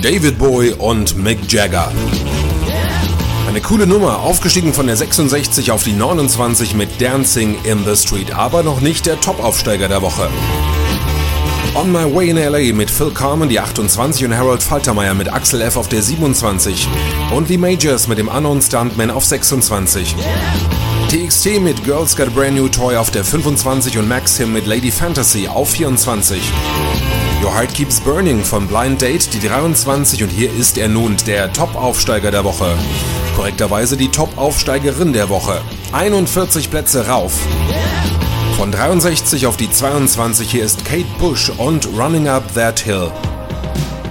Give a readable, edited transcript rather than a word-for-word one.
David Bowie und Mick Jagger. Eine coole Nummer, aufgestiegen von der 66 auf die 29 mit Dancing in the Street, aber noch nicht der Top-Aufsteiger der Woche. On My Way in LA mit Phil Carmen, die 28 und Harold Faltermeyer mit Axel F. auf der 27 und Lee Majors mit dem Unknown Stuntman auf 26. TXT mit Girls Got a Brand New Toy auf der 25 und Maxim mit Lady Fantasy auf 24. Your Heart Keeps Burning von Blind Date, die 23 und hier ist er nun, der Top-Aufsteiger der Woche. Korrekterweise die Top-Aufsteigerin der Woche. 41 Plätze rauf. Von 63 auf die 22, hier ist Kate Bush und Running Up That Hill.